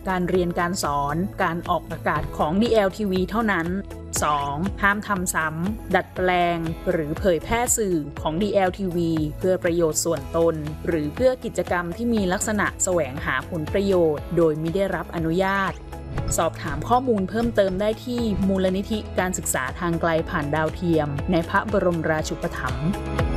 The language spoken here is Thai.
การเรียนการสอนการออกอากาศของ DLTV เท่านั้น 2. ห้ามทำซ้ำดัดแปลงหรือเผยแพร่สื่อของ DLTV เพื่อประโยชน์ส่วนตนหรือเพื่อกิจกรรมที่มีลักษณะแสวงหาผลประโยชน์โดยมิได้รับอนุญาตสอบถามข้อมูลเพิ่มเติมได้ที่มูลนิธิการศึกษาทางไกลผ่านดาวเทียมในพระบรมราชูปถัมภ์